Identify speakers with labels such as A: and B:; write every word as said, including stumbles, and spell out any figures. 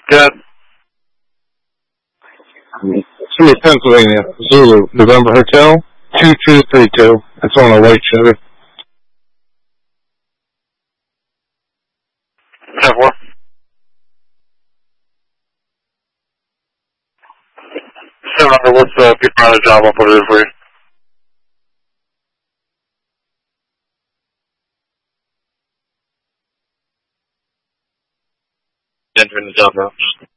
A: Good.
B: City, Pennsylvania, Zulu, November Hotel, two two three two. It's on a white Chevy.
A: ten four. seven hundred, what's the people on the job? I'll put it in for you. Entering the job now.